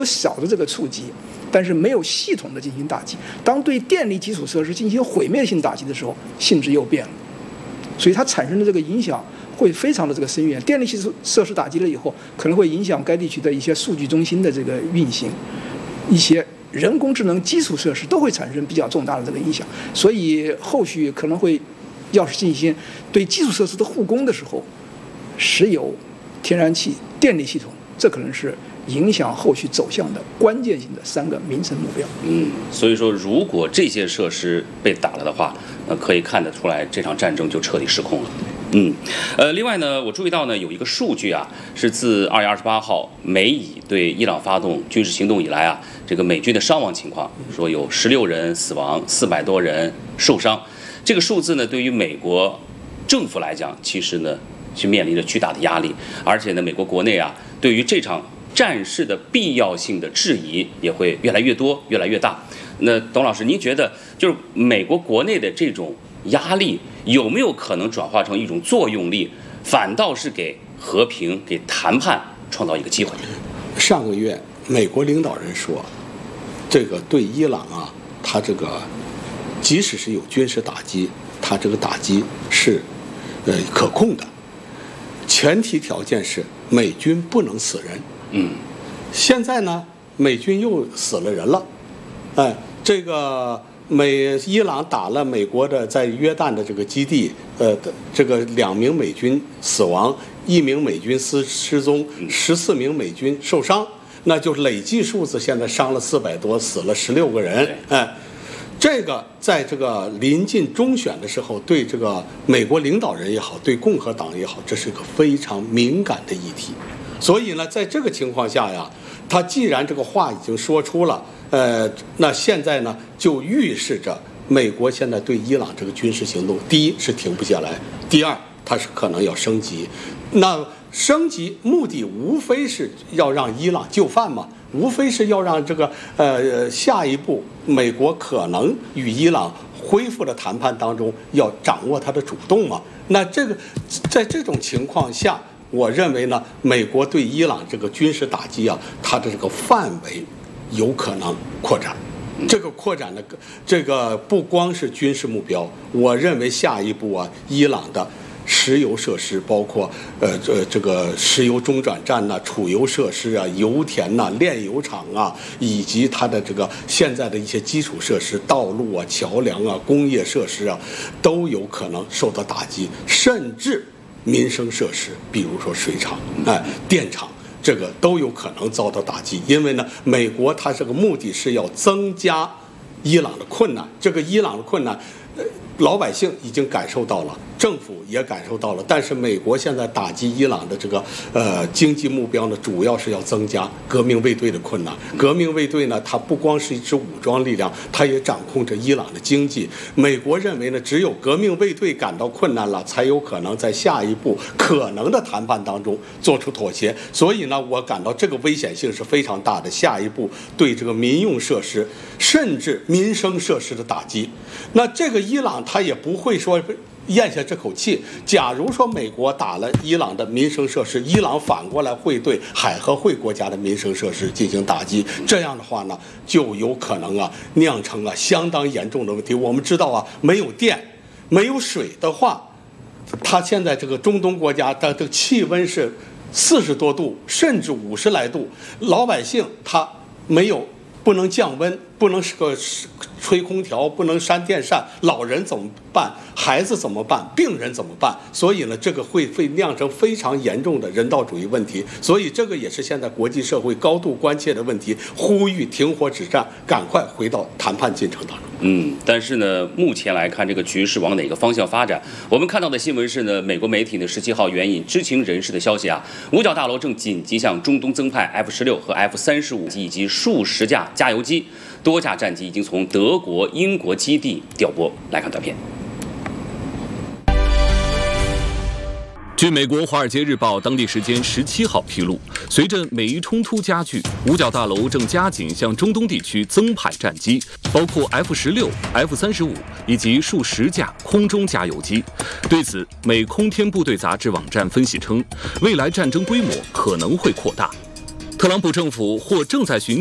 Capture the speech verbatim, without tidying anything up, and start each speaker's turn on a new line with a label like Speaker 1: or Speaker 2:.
Speaker 1: 小的这个触及，但是没有系统的进行打击。当对电力基础设施进行毁灭性打击的时候，性质又变了，所以它产生的这个影响会非常的这个深远。电力基础设施打击了以后，可能会影响该地区的一些数据中心的这个运行，一些人工智能基础设施都会产生比较重大的这个影响。所以后续可能会，要是进行对基础设施的护工的时候，石油、天然气、电力系统，这可能是影响后续走向的关键性的三个民生目标。
Speaker 2: 嗯，所以说，如果这些设施被打了的话，呃，可以看得出来，这场战争就彻底失控了。嗯，呃，另外呢，我注意到呢，有一个数据啊，是自二月二十八号美以对伊朗发动军事行动以来啊，这个美军的伤亡情况，说有十六人死亡，四百多人受伤。这个数字呢，对于美国政府来讲，其实呢是面临着巨大的压力，而且呢，美国国内啊，对于这场战事的必要性的质疑也会越来越多、越来越大。那董老师，您觉得就是美国国内的这种压力有没有可能转化成一种作用力，反倒是给和平、给谈判创造一个机会？
Speaker 3: 上个月，美国领导人说，这个对伊朗啊，他这个即使是有军事打击，他这个打击是呃可控的，前提条件是美军不能死人。
Speaker 2: 嗯，
Speaker 3: 现在呢，美军又死了人了，哎，这个美伊朗打了美国的在约旦的这个基地，呃，这个两名美军死亡，一名美军失失踪，十四名美军受伤，那就累计数字现在伤了四百多，死了十六个人，哎。这个在这个临近中选的时候，对这个美国领导人也好，对共和党也好，这是一个非常敏感的议题。所以呢，在这个情况下呀，他既然这个话已经说出了，呃，那现在呢，就预示着美国现在对伊朗这个军事行动，第一是停不下来，第二它是可能要升级。那升级目的无非是要让伊朗就范嘛。无非是要让这个呃下一步美国可能与伊朗恢复的谈判当中要掌握它的主动嘛。那这个在这种情况下，我认为呢，美国对伊朗这个军事打击啊，它的这个范围有可能扩展。这个扩展的这个不光是军事目标，我认为下一步啊，伊朗的石油设施，包括呃这这个石油中转站呐、啊、储油设施啊、油田呐、啊、炼油厂啊，以及它的这个现在的一些基础设施、道路啊、桥梁啊、工业设施啊，都有可能受到打击，甚至民生设施，比如说水厂、哎、电厂，这个都有可能遭到打击。因为呢，美国它这个目的是要增加伊朗的困难，这个伊朗的困难，呃，老百姓已经感受到了，政府也感受到了，但是美国现在打击伊朗的这个呃经济目标呢，主要是要增加革命卫队的困难。革命卫队呢，它不光是一支武装力量，它也掌控着伊朗的经济。美国认为呢，只有革命卫队感到困难了，才有可能在下一步可能的谈判当中做出妥协。所以呢，我感到这个危险性是非常大的。下一步对这个民用设施甚至民生设施的打击，那这个伊朗他也不会说咽下这口气。假如说美国打了伊朗的民生设施，伊朗反过来会对海合会国家的民生设施进行打击，这样的话呢，就有可能啊酿成啊相当严重的问题。我们知道啊，没有电、没有水的话，它现在这个中东国家的这个气温是四十多度，甚至五十来度，老百姓他没有不能降温，不能是个吹空调，不能扇电扇，老人怎么办？孩子怎么办？病人怎么办？所以呢，这个会会酿成非常严重的人道主义问题。所以这个也是现在国际社会高度关切的问题，呼吁停火止战，赶快回到谈判进程当中。
Speaker 2: 嗯，但是呢，目前来看这个局势往哪个方向发展？我们看到的新闻是呢，美国媒体呢十七号援引知情人士的消息啊，五角大楼正紧急向中东增派 F 十六和 F 三十五以及数十架加油机，多架战机已经从德国、英国基地调拨。来看短片。
Speaker 4: 据美国《华尔街日报》当地时间十七号披露，随着美伊冲突加剧，五角大楼正加紧向中东地区增派战机，包括 F 十六、F 三十五以及数十架空中加油机。对此，美空天部队杂志网站分析称，未来战争规模可能会扩大。 特朗普政府或正在寻